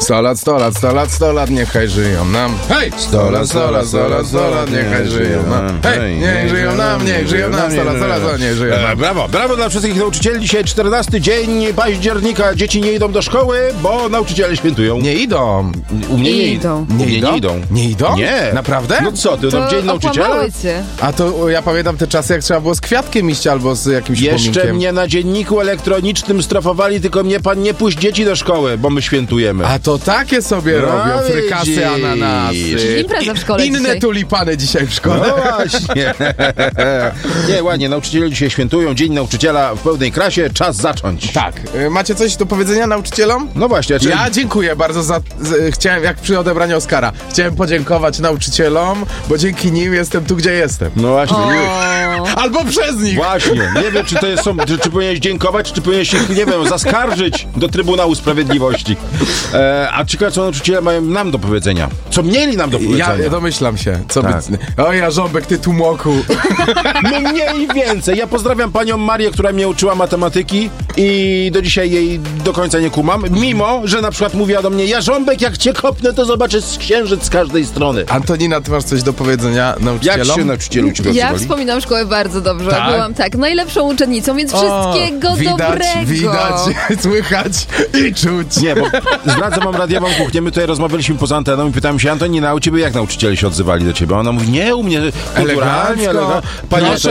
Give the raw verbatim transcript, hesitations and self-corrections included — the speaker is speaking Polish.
Sto lat, sto lat, sto lat, sto lat, niechaj żyją nam. Hej! Sto lat, sto lat, sto lat, sto lat, niechaj żyją nam. Hej! Niech żyją nam, niech żyją nam, sto lat, sto lat, niech żyją nam. Brawo, brawo dla wszystkich nauczycieli. Dzisiaj czternasty dzień października. Dzieci nie idą do szkoły, bo nauczyciele świętują. Nie idą. U mnie nie, Nie idą. idą. U mnie nie idą. Nie idą? Nie. Naprawdę? No co ty, no To dzień nauczyciela? okłamały cię. A to ja pamiętam te czasy, jak trzeba było z kwiatkiem iść albo z jakimś Jeszcze upominkiem. mnie na dzienniku elektronicznym strofowali, tylko mnie pan nie puść dzieci do szkoły, bo my świętujemy. A to takie sobie No robią, frykasy, widzisz. ananasy. Impreza w szkole Inne dzisiaj. tulipany dzisiaj w szkole. No właśnie. Nie, ładnie, nauczyciele dzisiaj świętują. Dzień nauczyciela w pełnej krasie, czas zacząć. Tak. Y, Macie coś do powiedzenia nauczycielom? No właśnie, czy... Ja dziękuję bardzo za... Z, chciałem, jak przy odebraniu Oscara, chciałem podziękować nauczycielom, bo dzięki nim jestem tu, gdzie jestem. No właśnie. O, Albo przez nich. Właśnie, nie wiem, czy to jest, są, czy, czy powinieneś dziękować, czy powinieneś ich, nie wiem, zaskarżyć do Trybunału Sprawiedliwości. E, a ciekawe, co nauczyciele mają nam do powiedzenia. Co mieli nam do powiedzenia. Ja domyślam się, co Tak. by... O ja, Żąbek, ty tłumoku. No mniej więcej. Ja pozdrawiam panią Marię, która mnie uczyła matematyki i do dzisiaj jej do końca nie kumam, mimo, że na przykład mówiła do mnie: Jarząbek, jak cię kopnę, to zobaczysz księżyc z każdej strony. Antonina, ty masz coś do powiedzenia Jak nauczycielom? się nauczycielu ciebie ja odzywali? wspominam szkołę bardzo dobrze. Tak? Byłam tak, najlepszą uczennicą, więc wszystkiego O, widać, dobrego. Widać, słychać i czuć. Nie, bo zdradzę wam radiową kuchnię. My tutaj rozmawialiśmy poza anteną i pytałem się: Antonina, u ciebie jak nauczyciele się odzywali do ciebie? Ona mówi: nie, u mnie kulturalnie, Elegancko. ale panie Proszę